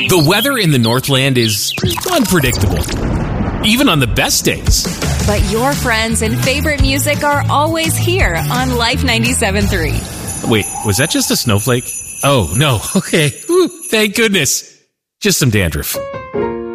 The weather in the Northland is unpredictable, even on the best days. But your friends and favorite music are always here on Life 97.3. Wait, was that just a snowflake? Oh, no. Okay. Whew, thank goodness. Just some dandruff.